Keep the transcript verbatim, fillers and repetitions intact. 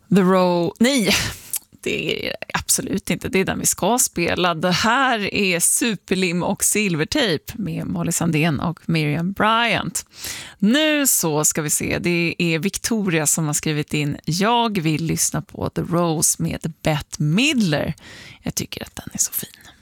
The Row... Nej, det är absolut inte. Det är den vi ska spela. Det här är Superlim och Silvertejp med Molly Sandén och Miriam Bryant. Nu så ska vi se. Det är Victoria som har skrivit in: jag vill lyssna på The Rose med Bette Midler. Jag tycker att den är så fin.